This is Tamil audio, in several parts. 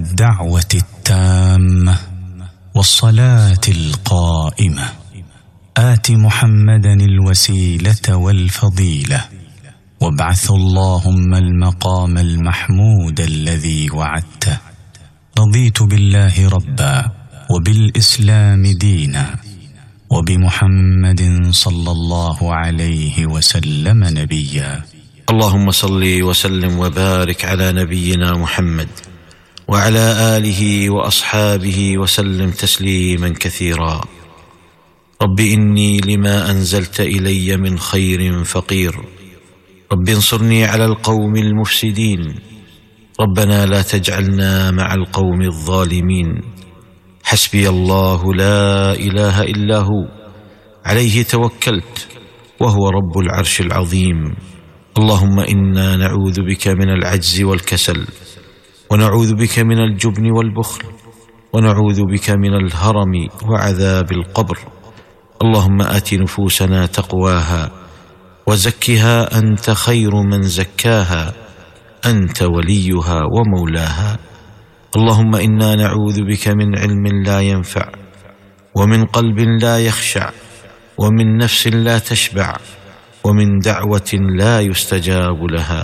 الدعوة التامة والصلاة القائمة آت محمدا الوسيلة والفضيلة وابعثه اللهم المقام المحمود الذي وعدته. رضيت بالله ربا وبالإسلام دينا وبمحمد صلى الله عليه وسلم نبيا. اللهم صل وسلم وبارك على نبينا محمد وعلى آله وأصحابه وسلم تسليما كثيرا. رب إني لما أنزلت إلي من خير فقير، رب انصرني على القوم المفسدين، ربنا لا تجعلنا مع القوم الظالمين. حسبي الله لا إله إلا هو عليه توكلت وهو رب العرش العظيم. اللهم إنا نعوذ بك من العجز والكسل، ونعوذ بك من الجبن والبخل، ونعوذ بك من الهرم وعذاب القبر. اللهم آت نفوسنا تقواها وزكها أنت خير من زكاها، أنت وليها ومولاها. اللهم إنا نعوذ بك من علم لا ينفع، ومن قلب لا يخشع، ومن نفس لا تشبع، ومن دعوة لا يستجاب لها.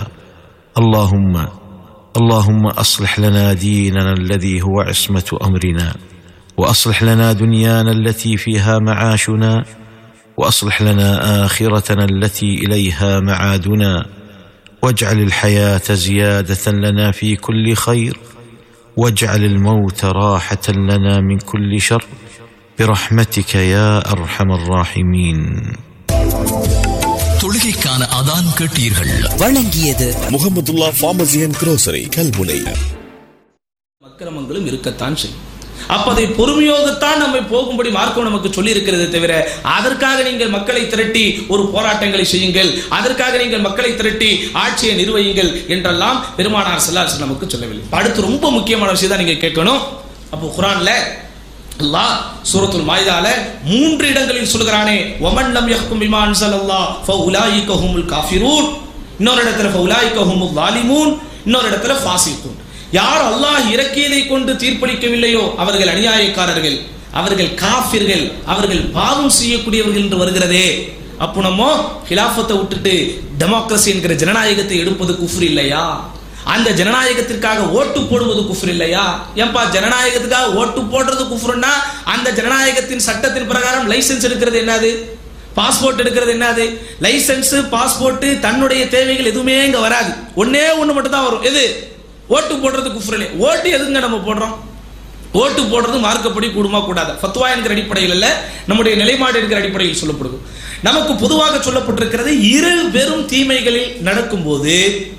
اللهم أصلح لنا ديننا الذي هو عصمة أمرنا، وأصلح لنا دنيانا التي فيها معاشنا، وأصلح لنا آخرتنا التي إليها معادنا، واجعل الحياة زيادة لنا في كل خير، واجعل الموت راحة لنا من كل شر، برحمتك يا أرحم الراحمين. தொழுகைக்கான அதான் கேட்டீர்கள். வழங்கியது Mahmudullah pharmacy and grocery Kalmunai. அக்கிரமங்களும் இருக்கத்தான் செய்யும். அப்ப அதை பொறுமையோகத்தான் நம்மை போகும்படி மார்க்கம் நமக்கு சொல்லி இருக்கிறது தவிர, அதற்காக நீங்கள் மக்களை திரட்டி ஒரு போராட்டங்களை செய்யுங்கள், அதற்காக நீங்கள் மக்களை திரட்டி ஆட்சியை நிர்வகியுங்கள் என்றெல்லாம் பெருமானார் ஸல்லல்லாஹு அலைஹி வஸல்லம் நமக்கு சொல்லவில்லை. அடுத்து ரொம்ப முக்கியமான விஷயம் தான் நீங்க கேட்கணும். அப்போ குர்ஆன்ல அல்லாஹ் சூரத்துல் மாயிதால 3 இடங்களில் சொல்கிறானே, வமன் லம் யஹ்கும் பிமா அன்ஸலல்லாஹ் ஃபஉலாயிக ஹுமுல் காஃபிரூன், இன்னொரு இடத்துல ஃபஉலாயிக ஹுமுல் ஸாலிமூன், இன்னொரு இடத்துல ஃபாசிகூன். யார் அல்லாஹ் இறக்கியதை கொண்டு தீர்ப்பளிக்கவில்லையோ அவர்கள் அநியாயக்காரர்கள், அவர்கள் காஃபிர்கள், அவர்கள் பாவம் செய்யக்கூடியவர்கள் என்று வருகிறதே. அப்போ நம்ம ஹிலாஃபத்தை விட்டுட்டு டெமோக்ரஸி என்கிற ஜனநாயகத்தை எடுப்பது குஃப்ர் இல்லையா? அந்த ஜனநாயகத்திற்காக ஓட்டு போடுவது குஃப்ர் இல்லையா? ஏன்பா ஜனநாயகத்துக்காக ஓட்டு போடுறது குஃப்ர்னா, அந்த ஜனநாயகத்தின் சட்டத்தின் பிரகாரம் லைசென்ஸ் எடுக்கிறது என்னது, பாஸ்போர்ட் எடுக்கிறது என்னது? லைசென்ஸ் பாஸ்போர்ட் தன்னுடைய தேவைகள் எதுவுமே இங்க வராது. ஒன்னே ஒண்ணு மட்டும் தான் வரும். எது? ஓட்டு போடுறது குஃப்ர் இல்லை. ஓட்டு எதுங்க நம்ம போடுறோம்? ஓட்டு போடுறது மார்க்கப்படி கூடுமா கூடாது? ஃபத்வா என்கிற அடிப்படையில் அல்ல, நம்முடைய நிலைப்பாடு என்கிற அடிப்படையில் சொல்லப்படுது. நமக்கு பொதுவாக சொல்லப்பட்டிருக்கிறது, இரு பெரும் தீமைகளில் நடக்கும்போது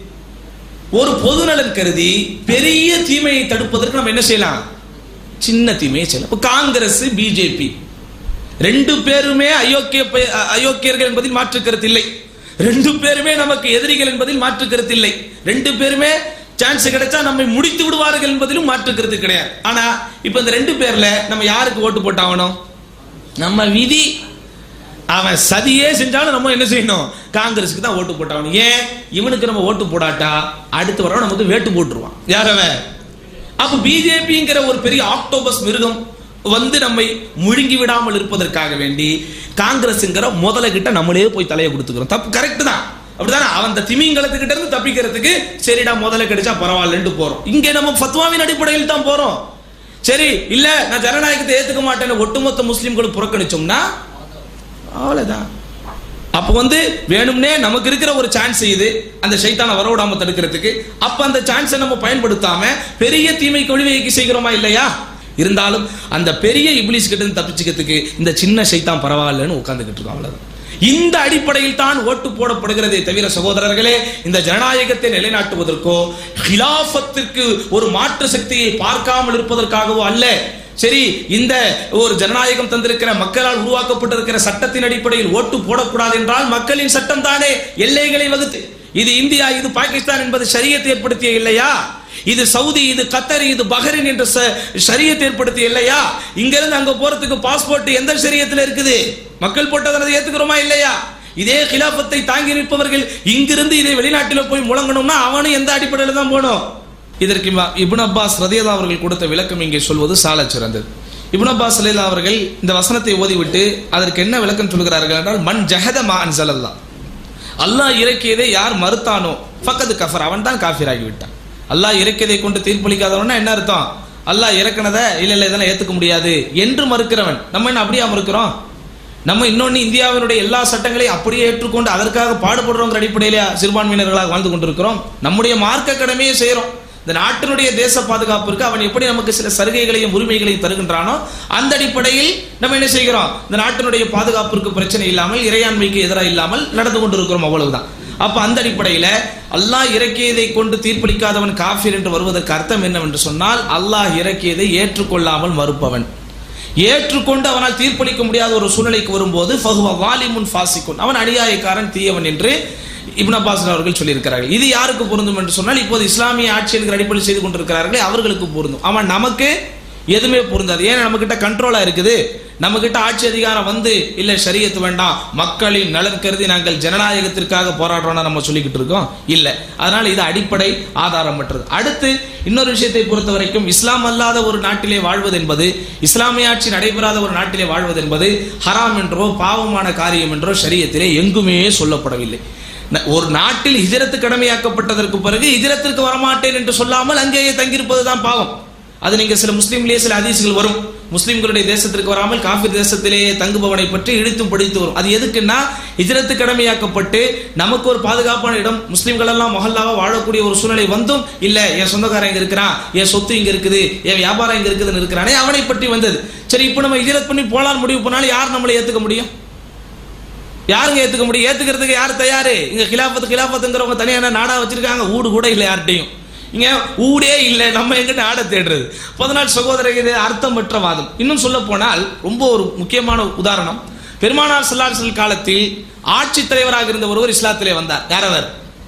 ஒரு பொதுநலன் கருதி பெரிய தீமையை தடுப்பதற்கு நம்ம என்ன செய்யலாம்? சின்ன தீமையை செய்யலாம். இப்போ காங்கிரஸ் பிஜேபி 2 பேருமே அயோக்கியர்கள் என்பதில் மாற்று கருத்து இல்லை. 2 பேருமே நமக்கு எதிரிகள் என்பதில் மாற்று கருத்து இல்லை. 2 பேருமே சான்ஸ் கிடைச்சா நம்மை முடித்து விடுவார்கள் என்பதிலும் மாற்று கருத்து கிடையாது. ஆனா இப்ப இந்த 2 பேர்ல நம்ம யாருக்கு ஓட்டு போட்டாகணும்? நம்ம விதி, அவன் சதியே செஞ்சாலும் நம்ம என்ன செய்யணும்? காங்கிரஸுக்கு தான் ஓட்டு போட்டாகணும். ஏன்? இவனுக்கு நம்ம ஓட்டு போடாட்டா அடுத்து வர நமக்கு வேட்டு போட்டுருவான். யார் அவன்? அப்ப பிஜேபிங்கிற ஒரு பெரிய ஆக்டோபஸ் மிருகம் வந்து நம்மை முழுங்கி விடாமல் இருப்பதற்காக வேண்டி காங்கிரஸ்ங்கிற முதல கிட்ட நம்மளே போய் தலையை கொடுத்துக்கிறோம். தப்பு, கரெக்ட் தான், அப்படிதானே? அவன் அந்த திமிங்கலத்துக்கிட்ட இருந்து தப்பிக்கிறதுக்கு சரிடா முதல்ல கிடைச்சா பரவாயில்லன்னு போறோம். இங்க நம்ம ஃபத்வாவின் அடிப்படையில் தான் போறோம். சரி, இல்ல நான் ஜனநாயகத்தை ஏத்துக்க மாட்டேன்னு ஒட்டுமொத்த முஸ்லிம்களும் புறக்கணிச்சோம்னா அவ்வளவுதான். அப்ப வந்து வேணும்னே நமக்கு இருக்கிற ஒரு சான்ஸ் இது, அந்த ஷைத்தானை வரவிடாம தடுக்கிறதுக்கு. அப்ப அந்த சான்ஸை நம்ம பயன்படுத்தாம பெரிய தீமைக்கு வழிவகை செய்கிறோமா இல்லையா? இருந்தாலும் அந்த பெரிய இப்லீஸ் கிட்ட இருந்து தப்பிச்சுக்கிறதுக்கு இந்த சின்ன ஷைத்தான் பரவாயில்லன்னு உட்கார்ந்துகிட்டு இருக்கோம். அவ்வளவுதான். இந்த அடிப்படையில் தான் ஓட்டு போடப்படுகிறதே தவிர சகோதரர்களே, இந்த ஜனநாயகத்தை நிலைநாட்டுவதற்கோ ஹிலாஃபத்திற்கு ஒரு மாற்று சக்தியை பார்க்காமல் இருப்பதற்காகவோ அல்ல. சரி, இந்த ஒரு ஜனநாயகம் தந்திருக்கிற மக்களால் உருவாக்கப்பட்டிருக்கிற சட்டத்தின் அடிப்படையில் ஓட்டு போடக்கூடாது என்றால் மக்களின் சட்டம் தானே எல்லைகளை வகுத்து. இது இந்தியா, இது பாகிஸ்தான் என்பது ஷரியத் ஏற்படுத்திய இல்லையா? இது சவுதி, இது கத்தர், இது பஹ்ரைன் என்ற ஷரியத் ஏற்படுத்திய இல்லையா? இங்க இருந்து அங்க போறதுக்கு பாஸ்போர்ட் எந்த ஷரியத்துல இருக்குது? மக்கள் போட்டதை ஏத்துக்கிறோமா இல்லையா? இதே கிலாபத்தை தாங்கி நிற்பவர்கள் இங்கிருந்து இதை வெளிநாட்டில் போய் முழங்கணும்னா அவனும் எந்த அடிப்படையில் தான் போகணும்? இதற்கு இப்னு அப்பாஸ் ரலியல்லாஹு அவர்கள் கொடுத்த விளக்கம் இங்கே சொல்வது சாலச் சிறந்தது. இப்னு அப்பாஸ் ரலியல்லாஹு அவர்கள் இந்த வசனத்தை ஓதிவிட்டு அதற்கு என்ன விளக்கம் சொல்கிறார்கள் என்றால், மன் ஜஹத மா அன்ஸலல்லாஹ், அல்லாஹ் இறக்கியதை யார் மறுத்தானோ ஃபக்கத் கஃபர், அவன் தான் காஃபிராகி விட்டான். அல்லாஹ் இறக்கியதை கொண்டு தீர்ப்பளிக்காதவன்னா என்ன அர்த்தம்? அல்லாஹ் இறக்கினதை இல்ல இதெல்லாம் ஏத்துக்க முடியாது என்று மறுக்கிறவன். நம்ம என்ன அப்படியா மறுக்கிறோம்? நம்ம இன்னொன்னு இந்தியாவினுடைய எல்லா சட்டங்களையும் அப்படியே ஏற்றுக்கொண்டு அதற்காக பாடுபடுறோங்கிற அடிப்படையில சிறுபான்மையினர்களாக வாழ்ந்து கொண்டிருக்கிறோம். நம்முடைய மார்க்க கடமையை செய்யறோம். இந்த நாட்டினுடைய தேச பாதுகாப்பிற்கு அவன் எப்படி நமக்கு சில சலுகைகளையும் உரிமைகளையும் தருகின்றானோ அந்த அடிப்படையில் நம்ம என்ன செய்கிறோம்? இந்த நாட்டினுடைய பாதுகாப்பிற்கு பிரச்சனை இல்லாமல், இறையாண்மைக்கு எதிராக இல்லாமல் நடந்து கொண்டிருக்கிறோம், அவ்வளவுதான். அப்ப அந்த அடிப்படையில அல்லாஹ் இறக்கியதை கொண்டு தீர்ப்பளிக்காதவன் காஃபிர் என்று வருவதற்கு அர்த்தம் என்னவென்று சொன்னால், அல்லாஹ் இறக்கியதை ஏற்றுக்கொள்ளாமல் மறுப்பவன், ஏற்றுக்கொண்டு அவனால் தீர்ப்பளிக்க முடியாத ஒரு சூழ்நிலைக்கு வரும்போது ஃபஹுவ வாலிமுன் ஃபாசிகுன், அவன் அநியாயக்காரன், தீயவன் என்று இப்னு அப்பாஸ் அவர்கள் சொல்லியிருக்கிறார்கள். இது யாருக்கு பொருந்தும் என்று சொன்னால், இப்போது இஸ்லாமிய ஆட்சி என்கிற அடிப்படையில் செய்து கொண்டிருக்கிறார்களே அவர்களுக்கு பொருந்தும். அவன் நமக்கு எதுவுமே பொருந்தாது. ஏன்? நம்ம கிட்ட கண்ட்ரோலா இருக்குது, நம்ம கிட்ட ஆட்சி அதிகாரம் வந்து இல்ல ஷரியத் வேண்டாம், மக்களின் நலன் கருதி நாங்கள் ஜனநாயகத்திற்காக போராடுறோம்னா நம்ம சொல்லிக்கிட்டு இருக்கோம் இல்ல. அதனால இது அடிப்படை ஆதாரமற்றது. அடுத்து இன்னொரு விஷயத்தை பொறுத்த வரைக்கும், இஸ்லாம் அல்லாத ஒரு நாட்டிலே வாழ்வது என்பது, இஸ்லாமிய ஆட்சி நடைபெறாத ஒரு நாட்டிலே வாழ்வது என்பது ஹராம் என்றோ பாவமான காரியம் என்றோ ஷரியத்திலே எங்குமே சொல்லப்படவில்லை. ஒரு நாட்டில் ஹிஜ்ரத்து கடமையாக்கப்பட்டதற்கு பிறகு ஹிஜ்ரத்திற்கு வரமாட்டேன் என்று சொல்லாமல் அங்கேயே தங்கியிருப்பதுதான் பாவம். அது நீங்க சில முஸ்லீம்லேயே சில ஹதீஸ்கள் வரும், முஸ்லீம்களுடைய தேசத்திற்கு வராமல் காஃபிர் தேசத்திலேயே தங்குபவனை பற்றி இழுத்தும் படித்து வரும். அது எதுக்குன்னா, ஹிஜ்ரத்து கடமையாக்கப்பட்டு நமக்கு ஒரு பாதுகாப்பான இடம், முஸ்லீம்கள் எல்லாம் மஹல்லாவா வாழக்கூடிய ஒரு சூழ்நிலை வந்தும் இல்ல என் சொந்தக்காரன் இங்க இருக்கிறான், என் சொத்து இங்க இருக்குது, என் வியாபாரம் இங்க இருக்குதுன்னு இருக்கிறானே அவனை பற்றி வந்தது. சரி, இப்போ நம்ம ஹிஜ்ரத் பண்ணி போலான்னு முடிவு பண்ணாலும் யார் நம்மளை ஏத்துக்க முடியும்? யாருங்க ஏத்துக்க முடியும்? ஏத்துக்கிறதுக்கு யார் தயாரு? இங்க கிலாபத்துங்கிறவங்க தனியான நாடா வச்சிருக்காங்க, ஊடு கூட இல்லை யார்கிட்டையும். இங்க ஊடே இல்லை, நம்ம எங்க நாடை தேடுறது? 14 சகோதரர் அர்த்தமற்ற வாதம். இன்னும் சொல்ல போனால் ரொம்ப ஒரு முக்கியமான உதாரணம், பெருமானார் ஸல்லல்லாஹு அலைஹி வஸல்லம் காலத்தில் ஆட்சி தலைவராக இருந்த ஒருவர் இஸ்லாத்திலே வந்தார். யார் அவர்?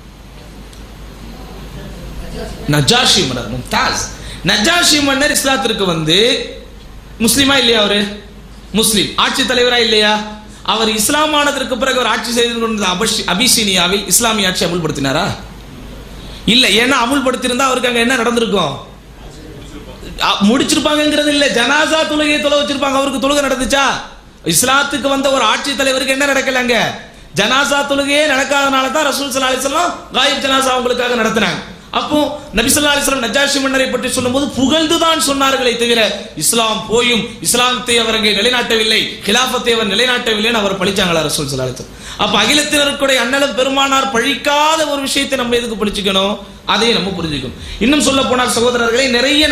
நஜாஷி மன்னர். மும்தாஸ். நஜாஷி மன்னர் இஸ்லாத்திற்கு வந்து முஸ்லிமா இல்லையா? அவரு முஸ்லிம். ஆட்சி தலைவரா இல்லையா? அவர் இஸ்லாமானதற்கு பிறகு அவர் ஆட்சி செய்து கொண்ட அபிசீனியாவில் இஸ்லாமிய ஆட்சி அமுல்படுத்தினாரா? இல்ல. ஏன்னா அமுல்படுத்தியிருந்தா அவருக்கு அங்க என்ன நடந்திருக்கும்? முடிச்சிருப்பாங்கிறது இல்ல, ஜனாசா தொழுகையை தொலை வச்சிருப்பாங்க. அவருக்கு தொழுகை நடந்துச்சா? இஸ்லாத்துக்கு வந்த ஒரு ஆட்சி தலைவருக்கு என்ன நடக்கல? அங்க ஜனாசா தொழுகையே நடக்காதனால தான் ரசூல் ஸல்லல்லாஹு அலைஹி வஸல்லம் காயிப் ஜனாசா அவங்களுக்காக நடத்தினாங்க. அப்போ நபி ஸல்லல்லாஹு அலைஹி வஸல்லம் நஜாஷி மன்னரை பற்றி சொல்லும்போது புகழ்ந்துதான் சொன்னார்களே தவிர இஸ்லாம் போயும் இஸ்லாத்தை அவர் அங்கே நிலைநாட்டவில்லை, கிலாஃபத்தை அவர் நிலைநாட்டவில்லைன்னு அவர் பழிச்சாங்களா ரசூல் ஸல்லல்லாஹு அலைஹி வஸல்லம்? அப்ப அகிலத்தினருக்குடைய அண்ணலும் பெருமானார் பழிக்காத ஒரு விஷயத்தை நம்ம எதுக்கு படிச்சுக்கணும்? அதையும் நம்ம புரிஞ்சுக்கணும். இன்னும் சொல்ல போனால் சகோதரர்களே, நிறைய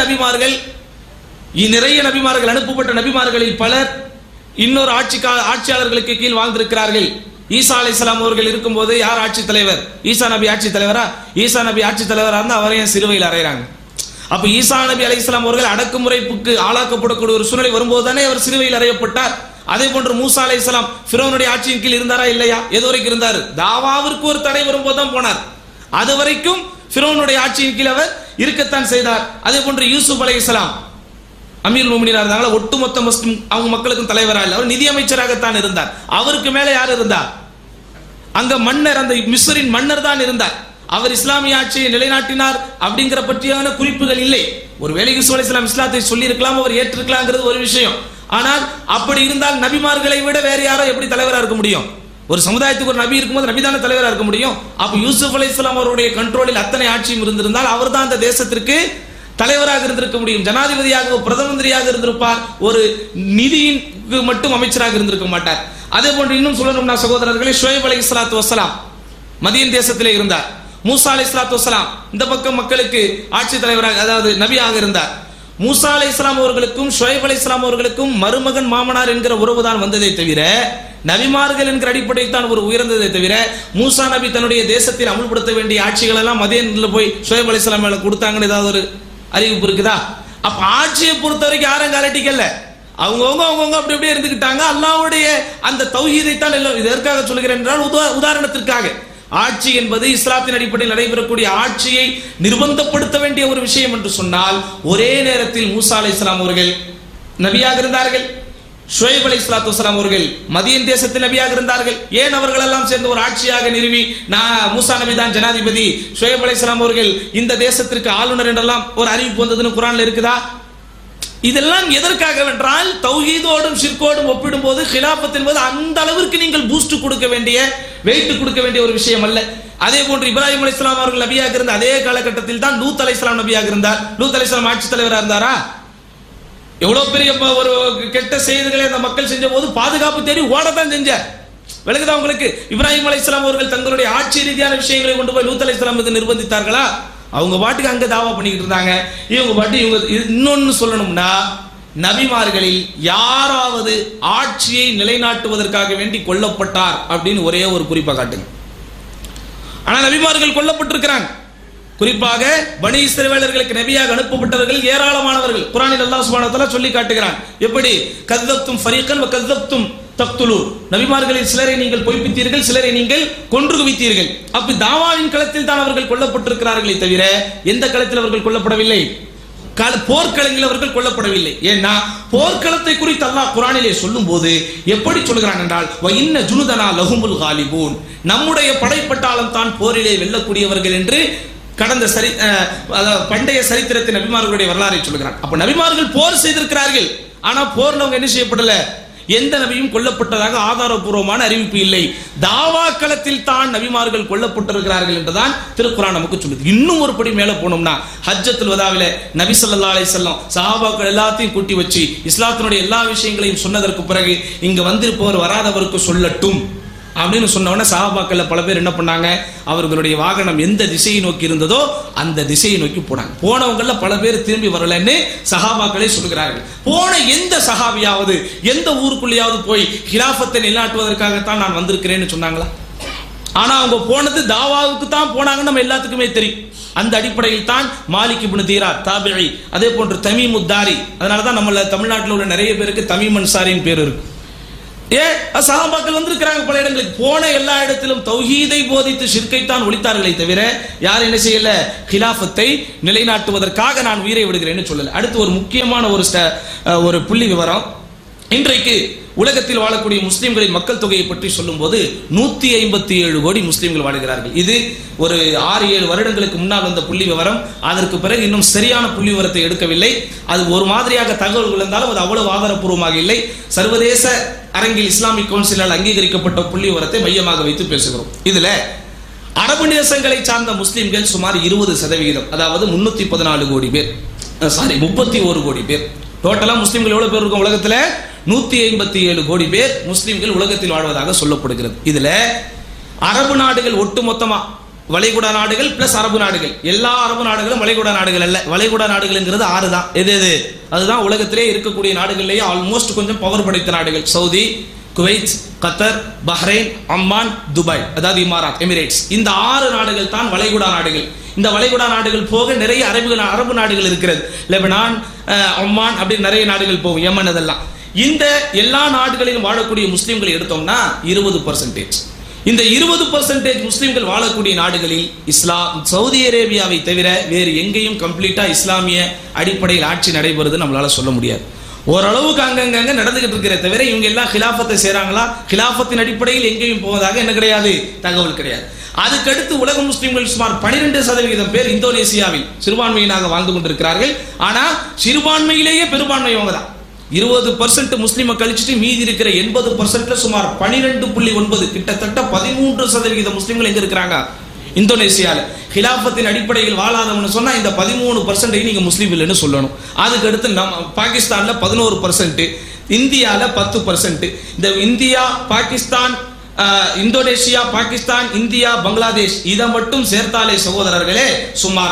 நபிமார்கள் அனுப்பப்பட்ட நபிமார்களில் பலர் இன்னொரு ஆட்சியாளர்களுக்கு கீழ் வாழ்ந்திருக்கிறார்கள். ஈசா அலைஹிஸ்ஸலாம் அவர்கள் இருக்கும்போது யார் ஆட்சி தலைவர்? ஈசா நபி ஆட்சி தலைவரா? ஈசா நபி ஆட்சி தலைவரா இருந்தா அவரையும் சிலுவையில் அறையறாங்க. அப்ப ஈசா நபி அலைஹிஸ்ஸலாம் அவர்கள் அடக்குமுறைக்கு ஆளாக்கப்படக்கூடிய ஒரு சூழ்நிலை வரும்போது தானே அவர் சிலுவையில் அறையப்பட்டார். அதே போன்று மூசா அலைஹிஸ்ஸலாம் ஃபிரௌனுடைய ஆட்சியின் கீழ் இருந்தாரா இல்லையா? எது வரைக்கும் இருந்தார்? தாவாவிற்கு ஒரு தடை வரும்போது தான் போனார். அது வரைக்கும் ஃபிரௌனுடைய ஆட்சியின் கீழ் அவர் இருக்கத்தான் செய்தார். அதே போன்று யூசுப் அலைஹிஸ்ஸலாம் அமீருல் முஃமினீனா இருந்தாங்களா, ஒட்டுமொத்த முஸ்லிம் அவங்க மக்களுக்கும் தலைவராக இல்லை, அவர் நிதியமைச்சராகத்தான் இருந்தார். அவருக்கு மேல யார் இருந்தார்? அங்க மன்னர், அந்த மிஸ்ரின் மன்னர் தான் இருந்தார். அவர் இஸ்லாமிய ஆட்சியை நிலைநாட்டினார் அப்படிங்கிற பற்றியான குறிப்புகள் இல்லை. ஒருவேளை யூசுப் அலைஹிஸ்ஸலாம் இஸ்லாத்தை சொல்லி இருக்கலாம், அவர் ஏற்றிருக்கலாம்ங்கிறது ஒரு விஷயம். ஆனால் அப்படி இருந்தால் நபிமார்களை விட வேற யாரோ எப்படி தலைவராக இருக்க முடியும்? ஒரு சமுதாயத்துக்கு ஒரு நபி இருக்கும்போது நபி தானே தலைவராக இருக்க முடியும். அப்ப யூசுப் அலைஹிஸ்ஸலாம் அவருடைய கண்ட்ரோலில் அத்தனை ஆட்சியும் இருந்திருந்தால் அவர் தான் அந்த தேசத்திற்கு தலைவராக இருந்திருக்க முடியும். ஜனாதிபதியாக, பிரதம மந்திரியாக இருந்திருப்பார், ஒரு நிதிக்கு மட்டும் அமைச்சராக இருந்திருக்க மாட்டார். அதே போன்று இன்னும் சொல்லணும்னா சகோதரர்களே, ஷுவைப் அலைஹிஸ்ஸலாத்து வஸ்ஸலாம் மதியன் தேசத்திலே இருந்தார். மூசா அலைஹிஸ்ஸலாத்து வஸ்ஸலாம் இந்த பக்கம் மக்களுக்கு ஆட்சி தலைவராக, அதாவது நபியாக இருந்தார். மூசா அலைஹிஸ்ஸலாம் அவர்களுக்கும் ஷுவைப் அலைஹிஸ்ஸலாம் அவர்களுக்கும் மருமகன் மாமனார் என்கிற உறவு தான் வந்ததை தவிர, நபிமார்கள் என்கிற அடிப்படையில் தான் ஒரு உயர்ந்ததை தவிர, மூசா நபி தன்னுடைய தேசத்தில் அமுல்படுத்த வேண்டிய ஆட்சிகள் எல்லாம் மதியன்ல போய் ஷுவைப் அலைஹிஸ்ஸலாம் மேல கொடுத்தாங்கன்னு ஏதாவது ஒரு அறிவிப்பு இருக்குதா? அப்ப ஆட்சியை பொறுத்த வரைக்கும் யாரும் கலட்டிக்கல, அவங்கவுங்க அப்படி அப்படியே இருந்துக்கிட்டாங்க. அல்லாஹ்வுடைய அந்த தௌஹீதை தான் எல்லாம். இதற்காக சொல்கிறேன் என்றால் உதாரணத்திற்காக, ஆட்சி என்பது இஸ்லாத்தின் அடிப்படையில் நடைபெறக்கூடிய ஆட்சியை நிர்பந்தப்படுத்த வேண்டிய ஒரு விஷயம் என்று சொன்னால், ஒரே நேரத்தில் மூசா அலைஹிஸ்ஸலாம் அவர்கள் நபியாக இருந்தார்கள், ஷுவைப் அலைஹிஸ்ஸலாத்து வஸலாம் அவர்கள் மதியன் தேசத்தின் நபியாக இருந்தார்கள். ஏன் அவர்கள் எல்லாம் சேர்ந்து ஒரு ஆட்சியாக நிறுவி மூசா நபி தான் ஜனாதிபதி, ஷுவைப் அலைஹிஸ்ஸலாம் அவர்கள் இந்த தேசத்திற்கு ஆளுநர் என்றெல்லாம் ஒரு அறிவிப்பு வந்ததுன்னு குர்ஆன்ல இருக்குதா? இதெல்லாம் எதற்காக என்றால் தௌஹீதோடும் ஷிர்கோடும் ஒப்பிடும்போது கிலாஃபத் என்பது அந்த அளவிற்கு நீங்கள் பூஸ்ட் கொடுக்க வேண்டிய, வெயிட் கொடுக்க வேண்டிய ஒரு விஷயம் அல்ல. அதே போன்று இப்ராஹிம் அலைஹிஸ்ஸலாம் அவர்கள் நபியாக இருந்த அதே காலகட்டத்தில் தான் லூத் அலைஹிஸ்ஸலாம் நபியாக இருந்தார். லூத் அலைஹிஸ்ஸலாம் ஆட்சி தலைவராக இருந்தாரா? எவ்வளவு பெரிய ஒரு கெட்ட செய்திகளை அந்த மக்கள் செஞ்ச போது பாதுகாப்பு தேடி ஓடத்தான் செஞ்சார். விளக்குதா உங்களுக்கு? இப்ராஹிம் அலைஹிஸ்ஸலாம் அவர்கள் தங்களுடைய ஆட்சி ரீதியான விஷயங்களை கொண்டு போய் லூத் அலைஹிஸ்ஸலாம் மீது நிர்பந்தித்தார்களா? அவங்க பாட்டுக்கு அங்க தாவா பண்ணிக்கிட்டு இருந்தாங்க. இவங்க பாட்டு இவங்க இன்னொன்னு சொல்லணும்னா, நபிமார்களில் யாராவது ஆட்சியை நிலைநாட்டுவதற்காக வேண்டி கொல்லப்பட்டார் அப்படின்னு ஒரே ஒரு குறிப்பா காட்டுங்க. ஆனா நபிமார்கள் கொல்லப்பட்டிருக்கிறாங்க. குறிப்பாக பனி இஸ்ரவேலர்களுக்கு நபியாக அனுப்பப்பட்டவர்கள் ஏராளமானவர்கள். குர்ஆனில் அல்லாஹ் சுப்ஹானஹு வ தஆலா சொல்லி காட்டுகிறான். எப்படி? கஸ்ஸப்தும் ஃபரீகன் வ கஸ்ஸப்தும் தக்துலூன். நபிமார்களில் சிலரை நீங்கள் பொய்ப்பித்தீர்கள், சிலரை நீங்கள் கொன்று குவித்தீர்கள். அப்ப தாவாவின் களத்தில் தான் அவர்கள் கொல்லப்பட்டிருக்கிறார்களே தவிர எந்த களத்தில் அவர்கள் கொல்லப்படவில்லை? போர்க்களங்களில் அவர்கள் கொல்லப்படவில்லை. ஏன்னா போர்க்களத்தை குறித்து அல்லாஹ் குர்ஆனிலே சொல்லும் போது எப்படி சொல்கிறான் என்றால், வ இன்ன ஜுனுதனா லஹுமுல் காலிபூன், நம்முடைய படைப்பட்டாளம் தான் போரிலே வெல்லக்கூடியவர்கள் என்று கடந்த பண்டைய சரித்திரத்தின் நபிமார்களுடைய வரலாறை சொல்கிறான். அப்ப நபிமார்கள் போர் செய்திருக்கிறார்கள். ஆனா போர்ல அவங்க என்ன செய்யப்படல? எந்த நபியும் கொல்லப்பட்டதாக ஆதாரபூர்வமான அறிவிப்பு இல்லை. தாவா களத்தில் தான் நபிமார்கள் கொல்லப்பட்டிருக்கிறார்கள் என்றுதான் திருக்குர்ஆன் நமக்கு சொல்லுது. இன்னும் ஒரு படி மேல போனோம்னா, ஹஜ்ஜத்துல் வதாவில நபி ஸல்லல்லாஹு அலைஹி வஸல்லம் சஹாபாக்கள் எல்லாத்தையும் கூட்டி வச்சு இஸ்லாத்தினுடைய எல்லா விஷயங்களையும் சொன்னதற்கு பிறகு இங்க வந்திருப்பவர் வராதவருக்கு சொல்லட்டும் அப்படின்னு சொன்னவொடனே சஹாபாக்கள்ல பல பேர் என்ன பண்ணாங்க? அவர்களுடைய வாகனம் எந்த திசையை நோக்கி இருந்ததோ அந்த திசையை நோக்கி போனாங்க. போனவங்கள பல பேர் திரும்பி வரலன்னு சஹாபாக்களே சொல்கிறார்கள். போன எந்த சஹாபியாவது எந்த ஊருக்குள்ளேயாவது போய் கிலாஃபத்தை நிலைநாட்டுவதற்காகத்தான் நான் வந்திருக்கிறேன்னு சொன்னாங்களா? ஆனா அவங்க போனது தாவாவுக்கு தான் போனாங்கன்னு நம்ம எல்லாத்துக்குமே தெரியும். அந்த அடிப்படையில் தான் மாலிக் இப்னு தீரார் தாபிஈ, அதே போன்று தமீம் உத்தாரி, அதனாலதான் நம்ம தமிழ்நாட்டில் உள்ள நிறைய பேருக்கு தமீம் அன்சாரின் பேர் இருக்கு. சஹாபாக்கள் வந்திருக்கிறாங்க பல இடங்களுக்கு. போன எல்லா இடத்திலும் தௌஹீதை போதித்து ஷிர்கை தான் ஒழித்தார்களே தவிர யார் என்ன செய்யல? கிலாஃபத்தை நிலைநாட்டுவதற்காக நான் உயிரை விடுகிறேன்னு சொல்லல. அடுத்து ஒரு முக்கியமான ஒரு புள்ளி விவரம். இன்றைக்கு உலகத்தில் வாழக்கூடிய முஸ்லிம்களின் மக்கள் தொகையை பற்றி சொல்லும் போது 157 கோடி முஸ்லிம்கள் வாழுகிறார்கள். இது ஒரு 6-7 வருடங்களுக்கு முன்னால் வந்த புள்ளி விவரம். அதற்கு பிறகு இன்னும் சரியான புள்ளி விவரத்தை எடுக்கவில்லை. அது ஒரு மாதிரியாக தகவல்கள் இருந்தாலும் அது அவ்வளவு ஆதாரப்பூர்வமாக இல்லை. சர்வதேச அரங்கில் இஸ்லாமிக் கவுன்சிலால் அங்கீகரிக்கப்பட்ட புள்ளி விவரத்தை மையமாக வைத்து பேசுகிறோம். இதுல அரபு தேசங்களை சார்ந்த முஸ்லிம்கள் சுமார் 20%, அதாவது 314 கோடி பேர், 31 கோடி பேர். டோட்டலா முஸ்லிம்கள் எவ்வளவு பேர் இருக்கும் உலகத்துல? 157 கோடி பேர் முஸ்லிம்கள் உலகத்தில் வாழ்வதாக சொல்லப்படுகிறது. இதுல அரபு நாடுகள் ஒட்டுமொத்தமா, வளைகுடா நாடுகள் பிளஸ் அரபு நாடுகள், எல்லா அரபு நாடுகளும் வளைகுடா நாடுகள் அல்ல. வளைகுடா நாடுகள்ங்கிறது 6 தான். எது? அதுதான் உலகத்திலே இருக்கக்கூடிய நாடுகள்லேயே ஆல்மோஸ்ட் கொஞ்சம் பவர் படைத்த நாடுகள். சவுதி, குவைத், கத்தர், பஹ்ரைன், அம்மான், துபாய், அதாவது இமாராத், எமிரேட்ஸ். இந்த 6 நாடுகள் தான் வளைகுடா நாடுகள். இந்த வளைகுடா நாடுகள் போக நிறைய அரபு நாடுகள் இருக்கிறது. லெபனான், ஒமான் அப்படி நிறைய நாடுகள் போகும், யமன், அதெல்லாம். இந்த எல்லா நாடுகளிலும் வாழக்கூடிய முஸ்லிம்களை எடுத்தோம்னா 20%. இந்த 20% முஸ்லிம்கள் வாழக்கூடிய நாடுகளில் சவுதி அரேபியாவை தவிர வேறு எங்கேயும் கம்ப்ளீட்டா இஸ்லாமிய அடிப்படையில் ஆட்சி நடைபெறுது நம்மளால சொல்ல முடியாது. ஓரளவுக்கு அங்கங்க நடந்துகிட்டு இருக்கிற தவிர இவங்க எல்லாம் கிலாஃபத்தை செய்றாங்களா? கிலாஃபத்தின் அடிப்படையில் எங்கேயும் போவதாக என்ன கிடையாது, தகவல் கிடையாது. அதுக்கடுத்து உலக முஸ்லிம்கள் சுமார் 12% பேர் இந்தோனேசியாவில் சிறுபான்மையினாக வாழ்ந்து கொண்டிருக்கிறார்கள். ஆனா சிறுபான்மையிலேயே பெரும்பான்மை அவங்க தான். 20% முஸ்லிமை கழிச்சுட்டு மீதி இருக்கிற 80% சுமார் 12.9, கிட்டத்தட்ட 13% முஸ்லிம்கள் எங்க இருக்கிறாங்க? இந்தோனேசியால. கிலாஃபத்தின் அடிப்படையில் வாழாதவன்னு சொன்னா இந்த 13% நீங்க முஸ்லீம் இல்லைன்னு சொல்லணும். அதுக்கு அடுத்து நம்ம பாகிஸ்தான்ல 11%, இந்தியால 10%. இந்த India, Pakistan, Indonesia, Pakistan, India, Bangladesh இதை மட்டும் சேர்த்தாலே சகோதரர்களே சுமார்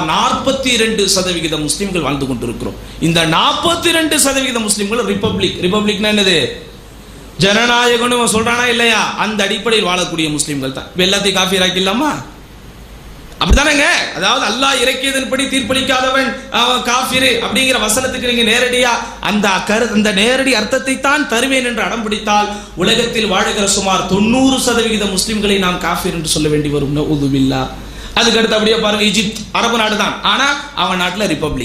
42% முஸ்லிம்கள் வாழ்ந்து கொண்டிருக்கிறோம். இந்த 42% முஸ்லிம்கள் ரிபப்ளிக்னா என்னது? ஜனநாயகம் சொல்றானா இல்லையா? அந்த அடிப்படையில் வாழக்கூடிய முஸ்லிம்கள் தான். எல்லாத்தையும் காஃபிர் ஆக்கிடலாமா? அப்படிதானங்க. அதாவது அல்லாஹ் இறக்கியதன்படி தீர்ப்பளிக்காதவன் அவன் காஃபிர் அப்படிங்கிற வசனத்துக்கு நீங்க நேரடியா அந்த நேரடி அர்த்தத்தை தான் தருவேன் என்று அடம் பிடித்தால் உலகத்தில் வாழுகிற சுமார் 90% முஸ்லிம்களை நாம் காஃபிர் என்று சொல்ல வேண்டி வரும். நஊது பில்லாஹ். அதுக்கு அடுத்து அப்படியே பாருங்க, ஈஜிப்த் அரபு நாடு தான், ஆனா அவன் நாட்டுல ரிபப்ளிக்.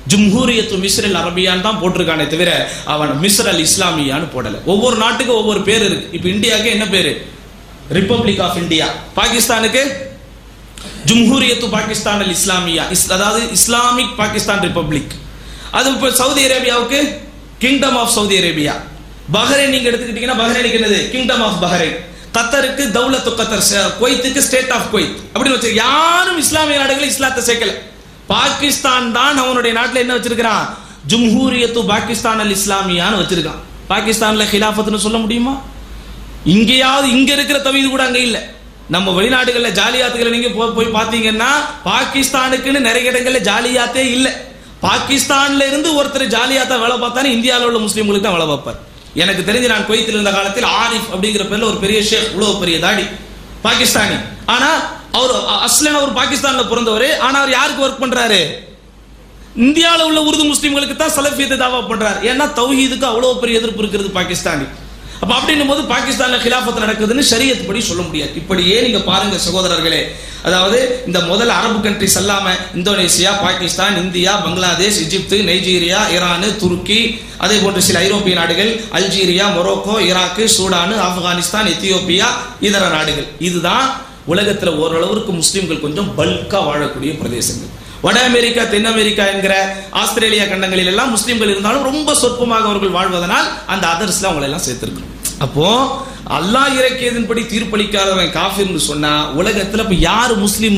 ஜும்ஹூரியத்து மிஸ்ர் அல் அரபியான்னு தான் போட்டிருக்கானே தவிர அவன் மிஸ்ர் அல் இஸ்லாமியான்னு போடல. ஒவ்வொரு நாட்டுக்கும் ஒவ்வொரு பேர் இருக்கு. இப்ப இந்தியாவுக்கு என்ன பேரு? Republic of India. பாகிஸ்தானுக்கு ஜும்ஹூரியத்து பாகிஸ்தான் அல் இஸ்லாமியா, அதாவது இஸ்லாமிக் பாகிஸ்தான் ரிப்பப்ளிக். அது இப்ப Saudi அரேபியாவுக்கு kingdom of Saudi Arabia. Bahrain நீங்க எடுத்துக்கிட்டீங்கன்னா பஹ்ரைனுக்கு என்னது? Kingdom of Bahrain. கத்தருக்கு தௌலத்து கத்தர், குவைத்துக்கு ஸ்டேட் ஆஃப் குவைத் அப்படின்னு வச்சு யாரும் இஸ்லாமிய நாடுகள் இஸ்லாத்தை சேர்க்கல. பாகிஸ்தான் தான் அவனுடைய நாட்டில் என்ன வச்சிருக்கிறான்? ஜும்ஹூரியத்து பாகிஸ்தான் அல் இஸ்லாமியான்னு வச்சிருக்கான். பாகிஸ்தான்ல ஹிலாஃபத்னு சொல்ல முடியுமா? இங்கேயாவது இங்க இருக்கிற தவீது கூட அங்க இல்ல. நம்ம வெளிநாடுகள்ல ஜாலியாத்துகளை நீங்க போய் பாத்தீங்கன்னா பாகிஸ்தானுக்குன்னு நிறைய இடங்கள்ல ஜாலியாத்தே இல்ல. பாகிஸ்தான்ல இருந்து ஒருத்தர் ஜாலியாத்தா வேலை பார்த்தானே இந்தியாவில் உள்ள முஸ்லீம்களுக்கு தான் வேலை பார்ப்பார். எனக்கு தெரிஞ்சு நான் குவைத்தில் இருந்த காலத்தில் ஆரிஃப் அப்படிங்கிற பேர்ல ஒரு பெரிய ஷேக், இவ்வளவு பெரிய தாடி, பாகிஸ்தானி. ஆனா அவர் அஸ்லன் அவர் பாகிஸ்தான்ல பிறந்தவர். ஆனா அவர் யாருக்கு ஒர்க் பண்றாரு? இந்தியாவில் உள்ள உருது முஸ்லீம்களுக்கு தான் சலஃபியத்தை தாவா பண்றாரு. ஏன்னா தௌஹீதுக்கு அவ்வளவு பெரிய எதிர்ப்பு இருக்கிறது பாகிஸ்தானி. அப்ப அப்படின்னும் போது பாகிஸ்தான்ல கிலாஃபத் நடக்குதுன்னு ஷரியத் படி சொல்ல முடியாது. இப்படியே நீங்க பாருங்க சகோதரர்களே, அதாவது இந்த முதல் அரபு கண்ட்ரிஸ் அல்லாம இந்தோனேசியா, பாகிஸ்தான், இந்தியா, பங்களாதேஷ், எகிப்து, நைஜீரியா, ஈரான், துருக்கி, அதே போன்று சில ஐரோப்பிய நாடுகள், Algeria, Morocco, Iraq, Sudan, Afghanistan, Ethiopia, இதர நாடுகள். இதுதான் உலகத்துல ஓரளவுக்கு முஸ்லிம்கள் கொஞ்சம் பல்கா வாழக்கூடிய பிரதேசங்கள். வட அமெரிக்கா, தென் அமெரிக்கா என்கிற ஆஸ்திரேலியா கண்டங்களில் எல்லாம் முஸ்லிம்கள் இருந்தாலும் ரொம்ப சொற்பமாக அவர்கள் வாழ்வதனால் அந்த அதர்ஸ்ல அவங்களை எல்லாம் சேர்த்திருக்கிறோம். அப்போ அல்லாஹ் இறக்கியதன்படி தீர்ப்பளிக்காதவன் காஃபிர்னு சொன்னா உலகத்துல இப்ப யாரு முஸ்லிம்?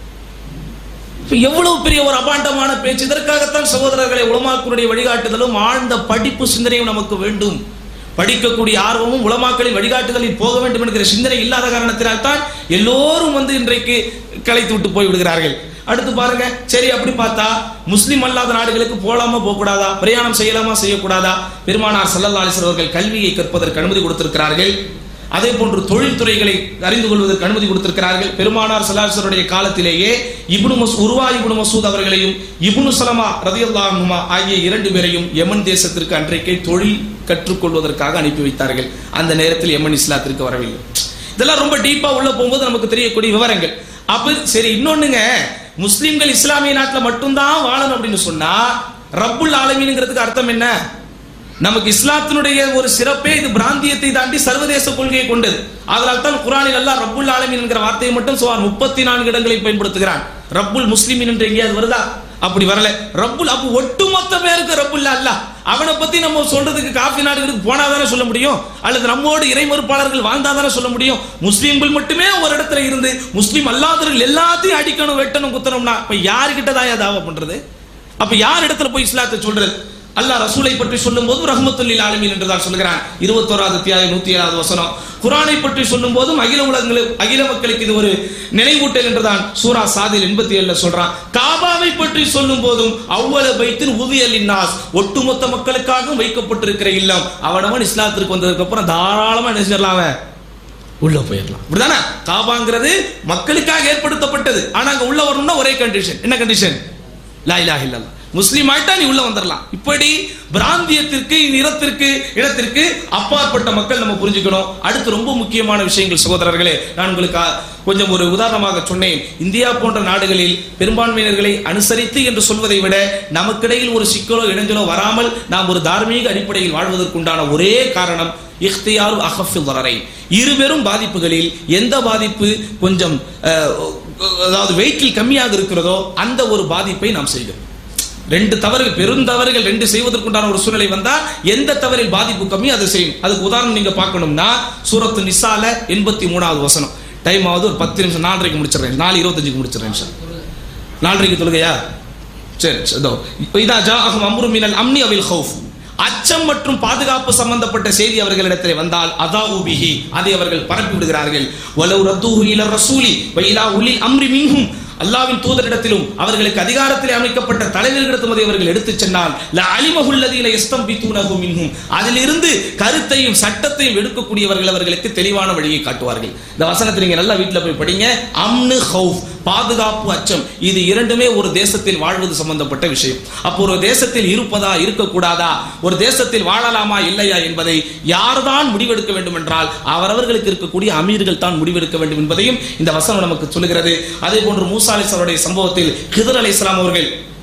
எவ்வளவு பெரிய ஒரு அபாண்டமான பேச்சு! இதற்காகத்தான் சகோதரர்களை உலமாக்களுடைய வழிகாட்டுதலும் ஆழ்ந்த படிப்பு சிந்தனையும் நமக்கு வேண்டும். படிக்கக்கூடிய ஆர்வமும் உலமாக்களின் வழிகாட்டுதலில் போக வேண்டும் என்கிற சிந்தனை இல்லாத காரணத்தினால் தான் எல்லோரும் இன்றைக்கு கலைத்து விட்டு போய் விடுகிறார்கள். அடுத்து பாருங்க, சரி அப்படி பார்த்தா முஸ்லிம் அல்லாத நாடுகளுக்கு போலாமா போக கூடாதா? பிரயாணம் செய்யலாமா செய்யக்கூடாதா? பெருமானார் ஸல்லல்லாஹு அலைஹி வஸல்லம் அவர்கள் கல்வியை கற்பதற்கு அனுமதி கொடுத்திருக்கிறார்கள். அதே போன்று தொழில்துறைகளை அறிந்து கொள்வதற்கு அனுமதி கொடுத்திருக்கிறார்கள். பெருமானார் ஸல்லல்லாஹு அலைஹி வஸல்லம் காலத்திலேயே இப்னு மசூத் அவர்களையும் இப்னு சலமா ரலியல்லாஹு அன்ஹுமா ஆகிய 2 பேரையும் யமன் தேசத்திற்கு அன்றைக்கே தொழில் கற்றுக்கொள்வதற்காக அனுப்பி வைத்தார்கள். அந்த நேரத்தில் யமன் இஸ்லாத்திற்கு வரவில்லை. இதெல்லாம் ரொம்ப டீப்பா உள்ள போகும்போது நமக்கு தெரியக்கூடிய விவரங்கள். அப்ப சரி, இன்னொன்னுங்க, முஸ்லிம்கள் இஸ்லாமிய நாட்டில் மட்டும்தான் வாழணும் அப்படின்னு சொன்னா ரப்புல் ஆலமீன்ங்கிறதுக்கு அர்த்தம் என்ன? நமக்கு இஸ்லாத்தினுடைய ஒரு சிறப்பே இது பிராந்தியத்தை தாண்டி சர்வதேச கொள்கையை கொண்டது. அதனால் தான் குர்ஆனில் அல்லாஹ் ரப்புல் ஆலமீன் என்கிற வார்த்தையை மட்டும் சுமார் 34 இடங்களில் பயன்படுத்துகிறான். ரப்புல் முஸ்லிமின் என்று எங்கேயாவது வருதா? அப்படி வரல. ரப்புல் அப்ப ஒட்டுமொத்த பேருக்கு ரப்புல் அல்லாஹ். அவனை பத்தி நம்ம சொல்றதுக்கு காஃபி நாடுகளுக்கு போனாதானே சொல்ல முடியும், அல்லது நம்மோடு இறை மறுப்பாளர்கள் வாழ்ந்தாதானே சொல்ல முடியும். முஸ்லீம்கள் மட்டுமே ஒரு இடத்துல இருந்து முஸ்லீம் அல்லாதவர்கள் எல்லாத்தையும் அடிக்கணும், வெட்டணும், குத்தணும்னா இப்ப யாருக்கிட்ட தான் தாவா பண்றது? அப்ப யார் இடத்துல போய் இஸ்லாத்தை சொல்றது? அல்லாஹ் ரசூலை பற்றி சொல்லும் போது ரஹ்மத்துல் லில் ஆலமீன் என்றுதான் சொல்கிறான். 21வது அத்தியாயம் 107வது வசனம். குர்ஆனை பற்றி சொல்லும் போதும் அகில மக்களுக்கு இது ஒரு நினைவூட்டல் என்றுதான் சூரா சாதில் 87ல சொல்றான். காபாவை பற்றி சொல்லும் போதும் அவ்வள பைத்தின் உதியல் இன்னாஸ், ஒட்டுமொத்த மக்களுக்காகவும் வைக்கப்பட்டிருக்கிற இல்லம். அவனவன் இஸ்லாத்திற்கு வந்ததுக்கு அப்புறம் தாராளமா என்ன செய்யலாம், உள்ள போயிடலாம். இப்படிதானே? காபாங்கிறது மக்களுக்காக ஏற்படுத்தப்பட்டது. ஆனா அங்க உள்ள வரணும்னா ஒரே கண்டிஷன். என்ன கண்டிஷன்? லா இலாஹ இல்லல்லாஹ். முஸ்லிம் ஆயிட்டா நீ உள்ள வந்துடலாம். இப்படி பிராந்தியத்திற்கு, நிறத்திற்கு, இடத்திற்கு அப்பாற்பட்ட மக்கள் நம்ம புரிஞ்சுக்கணும். அடுத்து ரொம்ப முக்கியமான விஷயங்கள் சகோதரர்களே, நான் உங்களுக்கு கொஞ்சம் ஒரு உதாரணமாக சொன்னேன். இந்தியா போன்ற நாடுகளில் பெரும்பான்மையினர்களை அனுசரித்து என்று சொல்வதை விட நமக்கிடையில் ஒரு சிக்கலோ இடைஞ்சலோ வராமல் நாம் ஒரு தார்மீக அடிப்படையில் வாழ்வதற்குண்டான ஒரே காரணம் இக்தியாரு அகஃபில் தரரை. இருபெரும் பாதிப்புகளில் எந்த பாதிப்பு கொஞ்சம் அதாவது வெயிட்டில் கம்மியாக இருக்கிறதோ அந்த ஒரு பாதிப்பை நாம் செய்கிறோம். 2 தவறுகள், பெருந்தவறுகள் 2 செய்வதற்குண்டான ஒரு சூழ்நிலை வந்தா எந்த தவறில் பாதிப்பு கம்மி அதை செய்யும். அதுக்கு உதாரணம் நீங்க பார்க்கணும்னா சூரத்து நிசால 83வது வசனம். டைம் ஆகுது, ஒரு 10 நிமிஷம், 4:30 முடிச்சிடறேன், 4:25 முடிச்சிடறேன். 4:30 தொழுகையா? சரி. இதா ஜாஅஹும் அம்ருன் மினல் அம்னி அவில் ஹௌஃப், அச்சம் மற்றும் பாதுகாப்பு சம்பந்தப்பட்ட செய்தி அவர்களிடத்தில் வந்தால் அதாஉ பிஹி, அதை அவர்கள் பரப்பி விடுகிறார்கள். வலவ் ரத்தூஹு இலா ரசூலி வ இலா உலில் அம்ரி மின்ஹும், அல்லாஹ்வின் தூதரிடத்திலும் அவர்களுக்கு அதிகாரத்தில் அமைக்கப்பட்ட தலைவர்களிடத்தும் அதை அவர்கள் எடுத்துச் சென்றால் ல அலிமஹு அல்லதீன யஸ்தம்பிதுனஹு மின்ஹும், அதிலிருந்து கருத்தையும் சட்டத்தையும் எடுக்கக்கூடியவர்கள் அவர்களுக்கு தெளிவான வழியை காட்டுவார்கள். இந்த வசனத்தை நீங்க நல்லா வீட்டில் போய் படிங்க. அம்னு ஹவுஃப், பாதுகாப்பு, அச்சம், இது இரண்டுமே ஒரு தேசத்தில் வாழ்வது சம்பந்தப்பட்ட விஷயம். அப்போ ஒரு தேசத்தில் இருப்பதா இருக்கக்கூடாதா, ஒரு தேசத்தில் வாழலாமா இல்லையா என்பதை யார்தான் முடிவெடுக்க வேண்டும் என்றால் அவரவர்களுக்கு இருக்கக்கூடிய அமீர்கள் தான் முடிவெடுக்க வேண்டும் என்பதையும் இந்த வசனம் நமக்கு சொல்லுகிறது. அதே போன்று மூசா அலைஹிஸ்ஸலாமுடைய சம்பவத்தில் கிதர் அலைஹிஸ்ஸலாம் அவர்கள்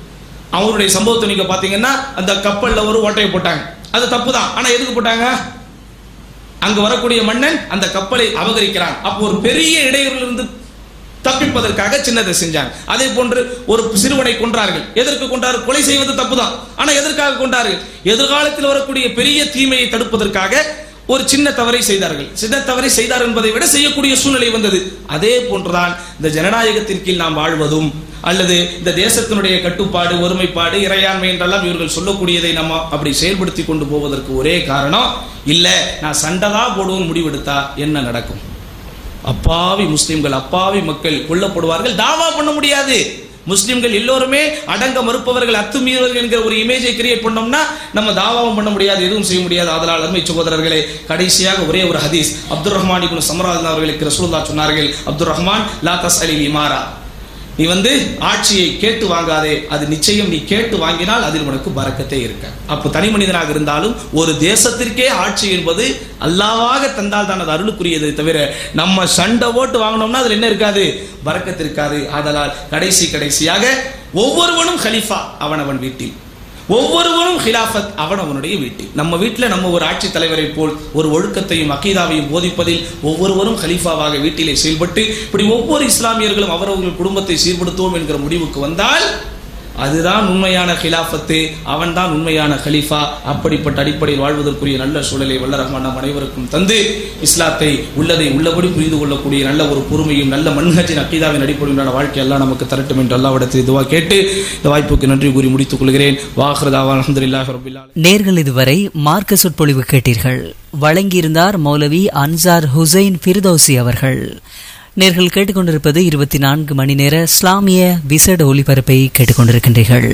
அவருடைய சம்பவத்தை நீங்க பாத்தீங்கன்னா அந்த கப்பல்ல ஒரு ஓட்டையை போட்டாங்க, அது தப்பு தான். ஆனா எதுக்கு போட்டாங்க? அங்க வரக்கூடிய மன்னன் அந்த கப்பலை அபகரிக்கிறான், அப்போ ஒரு பெரிய இடையூறிலிருந்து தப்பிப்பதற்காக சின்னதை செஞ்சாங்க. அதே போன்று ஒரு சிறுவனை கொன்றார்கள். எதற்கு கொன்றார்கள்? கொலை செய்வது தப்புதான், ஆனா எதற்காக கொன்றார்கள்? எதிர்காலத்தில் வரக்கூடிய பெரிய தீமையை தடுப்பதற்காக ஒரு சின்ன தவறை செய்தார்கள். சின்ன தவறை செய்தார் என்பதை விட செய்யக்கூடிய சூழ்நிலை வந்தது. அதே போன்றுதான் இந்த ஜனநாயகத்தின் கீழ் நாம் வாழ்வதும், அல்லது இந்த தேசத்தினுடைய கட்டுப்பாடு, ஒருமைப்பாடு, இறையாண்மை என்றெல்லாம் இவர்கள் சொல்லக்கூடியதை நம்ம அப்படி செயல்படுத்தி கொண்டு போவதற்கு ஒரே காரணம், இல்ல நான் சண்டைதா போடுவோம் முடிவெடுத்தா என்ன நடக்கும்? அப்பாவி முஸ்லிம்கள், அப்பாவி மக்கள் கொல்லப்படுவார்கள். தாவா பண்ண முடியாது. முஸ்லிம்கள் எல்லோருமே அடங்க மறுப்பவர்கள், அத்துமீறவர்கள் என்கிற ஒரு இமேஜை கிரியேட் பண்ணோம்னா நம்ம தாவாவும் பண்ண முடியாது, எதுவும் செய்ய முடியாது. அதனால் அருமை சகோதரர்களே, கடைசியாக ஒரே ஒரு ஹதீஸ். அப்துல் ரஹ்மான் இப்னு சம்ரான் அவர்களுக்கு ரசூலுல்லாஹ் சொன்னார்கள், அப்துல் ரஹ்மான் லா தஸ்அலில் இமாரா, நீ ஆட்சியை கேட்டு வாங்காதே, அது நிச்சயம் நீ கேட்டு வாங்கினால் அதில் உனக்கு பரக்கத்தே இருக்க. அப்போ தனி மனிதனாக இருந்தாலும் ஒரு தேசத்திற்கே ஆட்சி என்பது அல்லாஹ்வாக தந்தால் தான் அது அருளுக்குரியதை தவிர நம்ம சண்டை ஓட்டு வாங்கினோம்னா அதுல என்ன இருக்காது? பரக்கத்து இருக்காது. ஆதலால் கடைசியாக ஒவ்வொருவனும் கலீஃபா அவனவன் வீட்டில், ஒவ்வொருவரும் ஹிலாஃபத் அவனவனுடைய வீட்டில். நம்ம வீட்டில் நம்ம ஒரு ஆட்சி தலைவரை போல் ஒரு ஒழுக்கத்தையும் அகீதாவையும் போதிப்பதில் ஒவ்வொருவரும் ஹலீஃபாவாக வீட்டிலே செயல்பட்டு இப்படி ஒவ்வொரு இஸ்லாமியர்களும் அவரவர்கள் குடும்பத்தை சீர்படுத்துவோம் என்கிற முடிவுக்கு வந்தால் அதுதான் உண்மையான ஹிலாஃபத்து, அவன் தான் உண்மையான ஹலீஃபா. அப்படிப்பட்ட அடிப்படையில் வாழ்வதற்குரிய நல்ல சூழலை வல்ல ரஹ்மான் நம் அனைவருக்கும் தந்து இஸ்லாத்தை உள்ளதை உள்ளபடி புரிந்து கொள்ளக்கூடிய நல்ல ஒரு பொறுமையும் நல்ல மன்ஹஜின் அகீதாவின் அடிப்படையிலான வாழ்க்கை எல்லாம் நமக்கு தரட்டும் என்று அல்லாஹ்விடத்தில் துஆ கேட்டு இந்த வாய்ப்புக்கு நன்றி கூறி முடித்துக் கொள்கிறேன். வாஹிரு தஅவானா அல்ஹம்துலில்லாஹி ரப்பில் ஆலமீன். நேர்கள் இதுவரை மார்க்க சொற்பொழிவு கேட்டீர்கள். வழங்கியிருந்தார் மௌலவி அன்சார் ஹுசைன் ஃபிர்தௌசி அவர்கள். நேர்கள் கேட்டுக்கொண்டிருப்பது 24 மணி நேர இஸ்லாமிய விசேட ஒலிபரப்பை கேட்டுக்கொண்டிருக்கின்றீர்கள்.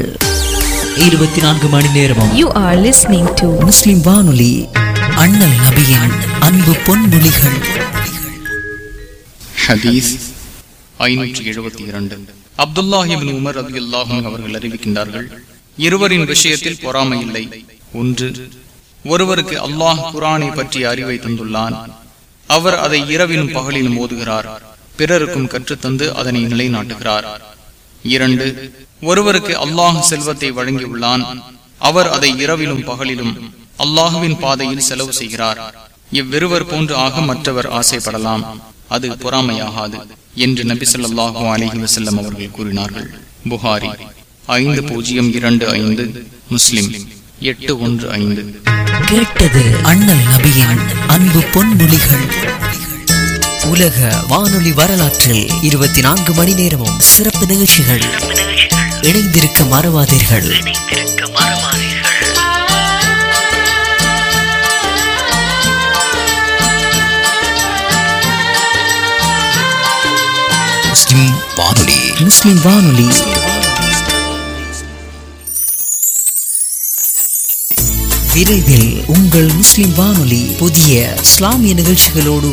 24 மணி நேரமும் You are listening to முஸ்லிம் வானொலி, அண்ணல் நபியின் அன்பு பொன்மொழிகள். ஹதீஸ் 572. அப்துல்லாஹ் இப்னு உமர் ரலியல்லாஹு அன்ஹு அவர்கள் அறிவிக்கின்றார்கள், இருவரின் விஷயத்தில் பொறாமை இல்லை. ஒன்று, ஒருவருக்கு அல்லாஹ் குர்ஆனை பற்றிய அறிவை தந்துள்ளான், அவர் அதை இரவிலும் பகலிலும் ஓதுகிறார், பிறருக்கும் கற்றுத்தந்து அதனை நிலைநாட்டுகிறார். 2, ஒருவருக்கு அல்லாஹ் செல்வத்தை வழங்கியுள்ளான், அவர் அதை இரவிலும் பகலிலும் அல்லாஹுவின் பாதையில் செலவு செய்கிறார். இவ்விருவர் போன்று ஆக மற்றவர் ஆசைப்படலாம், அது பொறாமையாகாது என்று நபி ஸல்லல்லாஹு அலைஹி வஸல்லம் அவர்கள் கூறினார்கள். புகாரி 5025, முஸ்லிம் 815. கேட்டது அண்ணல் நபியின் அன்பு பொன்மொழிகள். உலக வானொலி வரலாற்றில் 24 மணி நேரமும் சிறப்பு நிகழ்ச்சிகள். இணைந்திருக்க மறவாதீர்கள். முஸ்லிம் வானொலி. விரைவில் உங்கள் முஸ்லிம் வானொலி புதிய இஸ்லாமிய நிகழ்ச்சிகளோடு